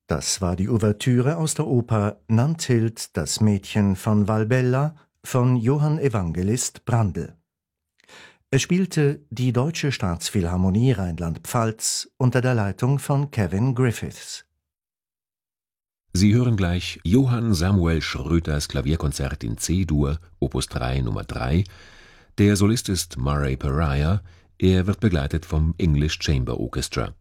Das war die Ouvertüre aus der Oper Nanthild, das Mädchen von Valbella von Johann Evangelist Brandl. Es spielte die Deutsche Staatsphilharmonie Rheinland-Pfalz unter der Leitung von Kevin Griffiths. Sie hören gleich Johann Samuel Schröters Klavierkonzert in C-Dur, Opus 3 Nummer 3. Der Solist ist Murray Pariah, er wird begleitet vom English Chamber Orchestra.